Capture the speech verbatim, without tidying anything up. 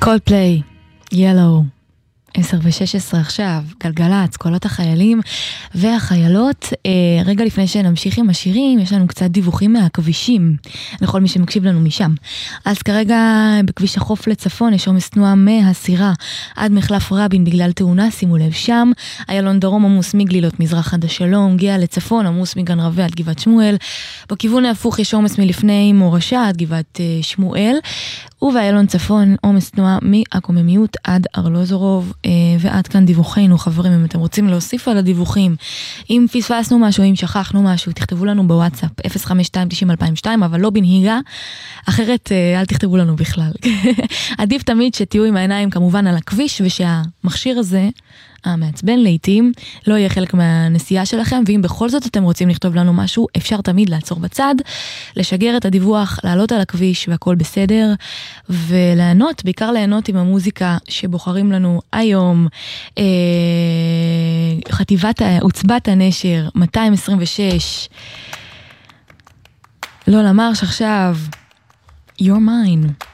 Coldplay, Yellow, עשר ושש עשרה עכשיו, גלגלץ, קולות החיילים והחיילות. אה, רגע לפני שנמשיך עם השירים, יש לנו קצת דיווחים מהכבישים, לכל מי שמקשיב לנו משם. אז כרגע בכביש החוף לצפון יש עומס תנועה מהסירה עד מחלף רבין בגלל תאונה, שימו לב שם. איילון דרום עמוס מגלילות מזרח עד השלום, גאה לצפון עמוס מגן רווה עד גבעת שמואל. בכיוון ההפוך יש עומס מלפני מורשה עד גבעת אה, שמואל. ובאיילון צפון עומס תנועה מהקוממיות עד ארלוזורוב. אה, ועד כאן דיווחנו, חברים. אם אתם רוצים להוסיף על הדיווחים, אם פספסנו משהו, אם שכחנו משהו, תכתבו לנו בוואטסאפ אפס חמש שתיים תשעים אלפיים ושתיים, אבל לא בנהיגה, אחרת אה, אל תכתבו לנו בכלל. עדיף תמיד שתהיו עם העיניים כמובן על הכביש, ושהמכשיר הזה המעצבן לעתים לא יהיה חלק מהנסיעה שלכם. ואם בכל זאת אתם רוצים לכתוב לנו משהו, אפשר תמיד לעצור בצד, לשגר את הדיווח, לעלות על הכביש והכל בסדר, ולענות, בעיקר לענות עם המוזיקה שבוחרים לנו היום. אה, חטיבת עוצבת הנשר מאתיים עשרים ושש, לא למרש עכשיו, You're Mine.